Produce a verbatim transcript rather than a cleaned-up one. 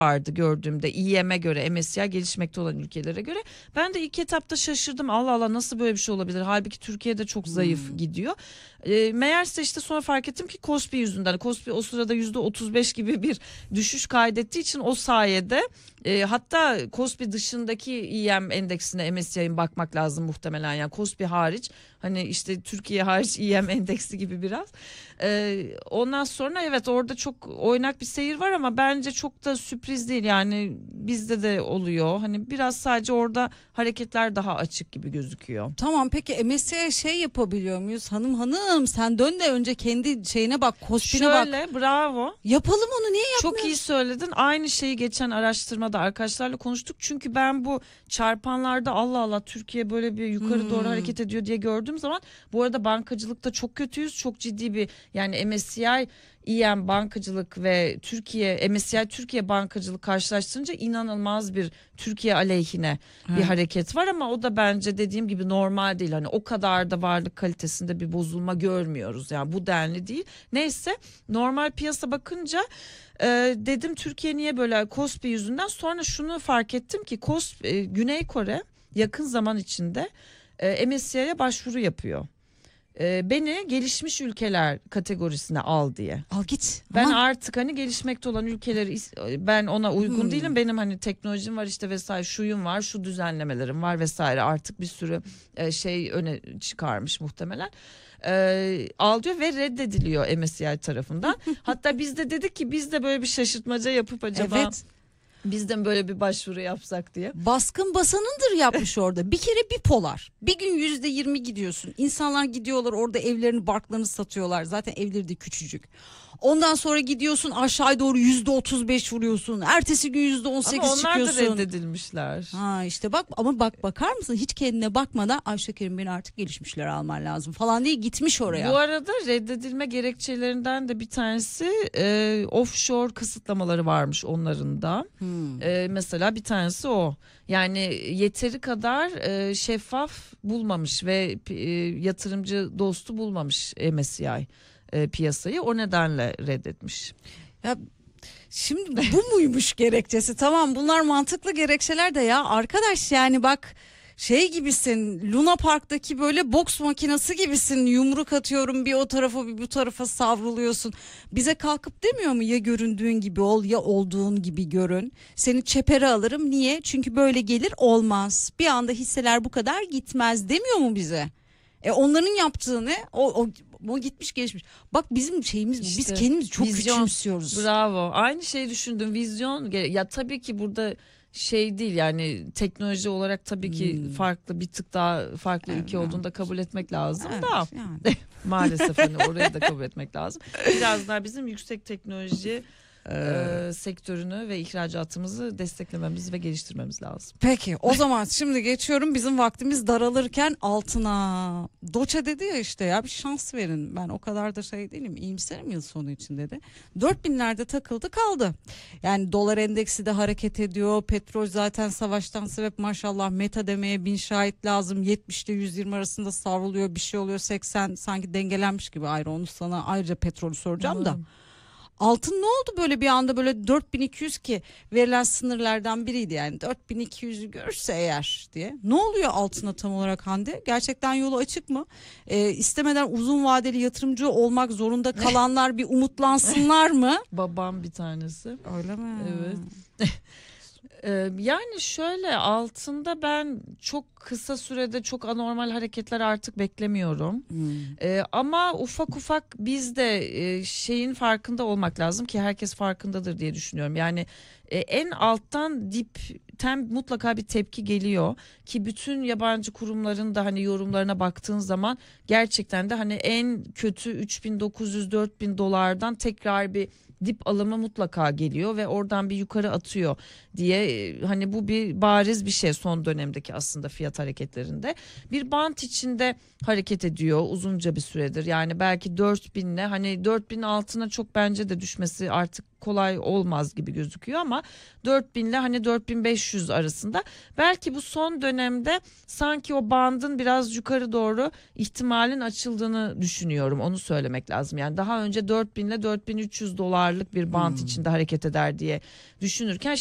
vardı gördüğümde I M F'e göre, M S C I gelişmekte olan ülkelere göre. Ben de ilk etapta şaşırdım. Allah Allah, nasıl böyle bir şey olabilir? Halbuki Türkiye'de çok zayıf Hmm. gidiyor. E, meğerse işte sonra fark ettim ki KOSPI yüzünden. KOSPI o sırada yüzde otuz beş gibi bir düşüş kaydettiği için o sayede e, hatta KOSPI dışındaki I M F endeksine M S C I'nin bakmak lazım muhtemelen. Yani KOSPI hariç, hani işte Türkiye hariç I M F endeksi gibi biraz. E, ondan sonra evet, orada çok oynak bir seyir var ama bence çok da sürpriz değil. Yani bizde de oluyor. Hani biraz sadece orada hareketler daha açık gibi gözüküyor. Tamam, peki M S C I'ye şey yapabiliyor muyuz? Hanım hanım sen dön de önce kendi şeyine bak, kospine bak. Şöyle, bravo. Yapalım onu, niye yapmıyoruz? Çok iyi söyledin. Aynı şeyi geçen araştırmada arkadaşlarla konuştuk. Çünkü ben bu çarpanlarda Allah Allah Türkiye böyle bir yukarı doğru Hmm. hareket ediyor diye gördüğüm zaman, bu arada bankacılıkta çok kötüyüz. Çok ciddi bir, yani M S C I, I M bankacılık ve Türkiye, M S C I Türkiye bankacılık karşılaştırınca inanılmaz bir Türkiye aleyhine bir Evet. hareket var ama o da bence dediğim gibi normal değil. Hani o kadar da varlık kalitesinde bir bozulma görmüyoruz. Yani bu denli değil. Neyse, normal piyasa bakınca e, dedim Türkiye niye böyle, KOSPI yüzünden. Sonra şunu fark ettim ki KOSPI, e, Güney Kore yakın zaman içinde e, M S C I'ye başvuru yapıyor. E, beni gelişmiş ülkeler kategorisine al diye. Al git. Ben Aman. artık hani gelişmekte olan ülkeleri is- ben ona uygun Hmm. değilim. Benim hani teknolojim var işte vesaire, şuyum var, şu düzenlemelerim var vesaire. Artık bir sürü e, şey öne çıkarmış muhtemelen. E, al diyor ve reddediliyor M S C I tarafından. Hatta biz de dedik ki biz de böyle bir şaşırtmaca yapıp acaba Evet. biz de mi böyle bir başvuru yapsak diye. Baskın basanındır yapmış orada. Bir kere bipolar. Bir gün yüzde yirmi gidiyorsun. İnsanlar gidiyorlar orada evlerini, barklarını satıyorlar. Zaten evleri de küçücük. Ondan sonra gidiyorsun aşağıya doğru yüzde otuz beş vuruyorsun. Ertesi gün yüzde on Ama sekiz onlar da çıkıyorsun. reddedilmişler. Ha işte bak, ama bak, bakar mısın, hiç kendine bakmadan Ayşe Kerim beni artık gelişmişlere alman lazım falan diye gitmiş oraya. Bu arada reddedilme gerekçelerinden de bir tanesi e, offshore kısıtlamaları varmış onların da. Hmm. E, mesela bir tanesi o. Yani yeteri kadar e, şeffaf bulmamış ve e, yatırımcı dostu bulmamış M S C I e, piyasayı. O nedenle reddetmiş. Ya şimdi bu muymuş gerekçesi? Tamam, bunlar mantıklı gerekçeler de ya arkadaş, yani bak şey gibisin, Luna Park'taki böyle boks makinesi gibisin, yumruk atıyorum bir o tarafa bir bu tarafa savruluyorsun. Bize kalkıp demiyor mu ya göründüğün gibi ol ya olduğun gibi görün, seni çepere alırım, niye? Çünkü böyle gelir olmaz, bir anda hisseler bu kadar gitmez demiyor mu bize? E onların yaptığını o, o, o gitmiş geçmiş. Bak bizim şeyimiz bu. Biz İşte kendimizi çok vizyon. küçümsüyoruz. Bravo. Aynı şeyi düşündüm. Vizyon. Ya tabii ki burada şey değil, yani teknoloji olarak tabii ki Hmm. farklı, bir tık daha farklı Evet. ülke olduğunu da kabul etmek lazım Evet, da yani. maalesef hani orayı da kabul etmek lazım. Biraz daha bizim yüksek teknoloji e, sektörünü ve ihracatımızı desteklememiz ve geliştirmemiz lazım. Peki o zaman şimdi geçiyorum, bizim vaktimiz daralırken altına. Doçe dedi ya işte, ya bir şans verin, ben o kadar da şey değilim, iyimserim yıl sonu için dedi. dört binlerde takıldı kaldı. Yani dolar endeksi de hareket ediyor, petrol zaten savaştan sebep maşallah meta demeye bin şahit lazım, yetmiş ile yüz yirmi arasında savruluyor, bir şey oluyor, seksen sanki dengelenmiş gibi, ayrı onu sana ayrıca petrolü soracağım da. Anladım. Altın ne oldu böyle bir anda, böyle dört bin iki yüz ki verilen sınırlardan biriydi, yani dört bin iki yüzü görürse eğer diye. Ne oluyor altına tam olarak Hande? Gerçekten yolu açık mı? Ee, istemeden uzun vadeli yatırımcı olmak zorunda kalanlar bir umutlansınlar mı? Babam bir tanesi. Öyle mi? Evet. Ee, yani şöyle, altında ben çok kısa sürede çok anormal hareketler artık beklemiyorum. Hmm. Ee, ama ufak ufak biz de e, şeyin farkında olmak lazım ki herkes farkındadır diye düşünüyorum. Yani e, en alttan dipten mutlaka bir tepki geliyor ki bütün yabancı kurumların da hani yorumlarına baktığın zaman gerçekten de hani en kötü üç bin dokuz yüz dört bin dolardan tekrar bir dip alımı mutlaka geliyor ve oradan bir yukarı atıyor diye, e, hani bu bir bariz bir şey son dönemdeki aslında fiyat hareketlerinde. Bir bant içinde hareket ediyor uzunca bir süredir. Yani belki dört binle, hani dört bin altına çok bence de düşmesi artık kolay olmaz gibi gözüküyor ama dört bin ile hani dört bin beş yüz arasında. Belki bu son dönemde sanki o bandın biraz yukarı doğru ihtimalin açıldığını düşünüyorum. Onu söylemek lazım. Yani daha önce dört bin ile dört bin üç yüz dolarlık bir band Hmm. içinde hareket eder diye düşünürken